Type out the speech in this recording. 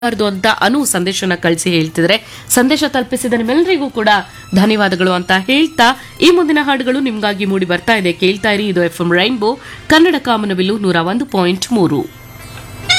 ಅಂತ ಸಂದೇಶನ ಕಳಿಸಿ ಹೇಳ್ತಿದ್ರೆ ಸಂದೇಶ ತಲುಪಿಸಿದ ನಿಮ್ಮೆಲ್ಲರಿಗೂ ಕೂಡ ಧನ್ಯವಾದಗಳು ಅಂತ ಹೇಳ್ತಾ ಈ ಮುಂದಿನ ಹಾಡುಗಳು ನಿಮ್ಗಾಗಿ ಮೂಡಿ ಬರ್ತಾ ಇದೆ. ಕೇಳ್ತಾ ಇರಿ, ಇದು FM ರೈನ್ಬೋ ಕನ್ನಡ ಕಾಮನಬಿಲ್ಲು 101.3.